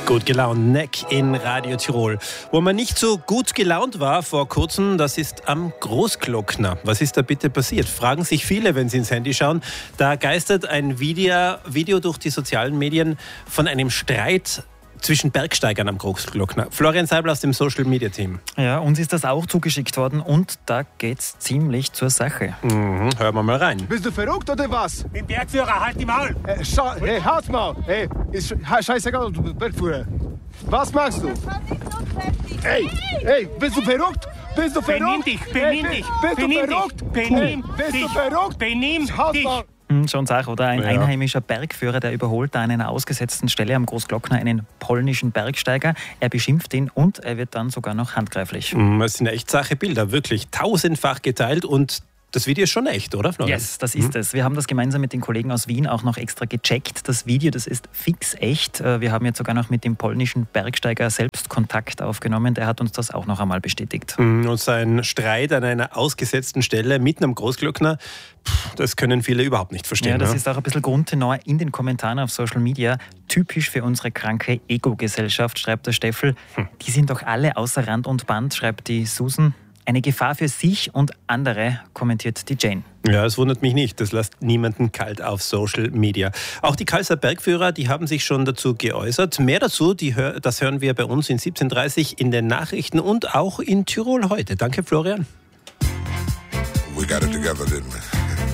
Gut gelaunt, Neck in Radio Tirol. Wo man nicht so gut gelaunt war vor kurzem, das ist am Großglockner. Was ist da bitte passiert? Fragen sich viele, wenn sie ins Handy schauen. Da geistert ein Video durch die sozialen Medien von einem Streit zwischen Bergsteigern am Großglockner. Florian Seibel aus dem Social Media Team. Ja, uns ist das auch zugeschickt worden und da geht's ziemlich zur Sache. Hören wir mal rein. Bist du verrückt oder was? Bin Bergführer, halt die Maul! Hey, halt's Maul! Hey, ist scheißegal, du bist Bergführer. Was machst du? Hey, bist du verrückt? Bist du verrückt? Benimm dich! Bist du verrückt? Bist du verrückt? Benimm Halt's dich! Maul! Schon Sache, oder? Ein einheimischer Bergführer, der überholt da an einer ausgesetzten Stelle am Großglockner einen polnischen Bergsteiger. Er beschimpft ihn und er wird dann sogar noch handgreiflich. Das sind echt Bilder, wirklich tausendfach geteilt und das Video ist schon echt, oder Florian? Yes, das ist es. Wir haben das gemeinsam mit den Kollegen aus Wien auch noch extra gecheckt. Das Video, das ist fix echt. Wir haben jetzt sogar noch mit dem polnischen Bergsteiger selbst Kontakt aufgenommen. Der hat uns das auch noch einmal bestätigt. Und sein Streit an einer ausgesetzten Stelle mitten am Großglockner, das können viele überhaupt nicht verstehen. Ja, das ist auch ein bisschen Grundtenor in den Kommentaren auf Social Media. Typisch für unsere kranke Ego-Gesellschaft, schreibt der Steffel. Die sind doch alle außer Rand und Band, schreibt die Susan. Eine Gefahr für sich und andere, kommentiert die Jane. Ja, es wundert mich nicht. Das lässt niemanden kalt auf Social Media. Auch die Kaiser Bergführer, die haben sich schon dazu geäußert. Mehr dazu, das hören wir bei uns in 17:30 in den Nachrichten und auch in Tirol heute. Danke, Florian. We got it together, didn't we?